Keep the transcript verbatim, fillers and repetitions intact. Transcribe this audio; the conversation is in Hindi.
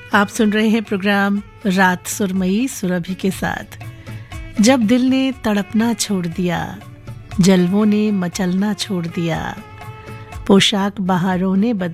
आप सुन रहे हैं प्रोग्राम रात सुरमई सुरभि के साथ। जब दिल ने तड़पना छोड़ दिया, जलवों ने मचलना छोड़ दिया, पोशाक बहारों ने बदल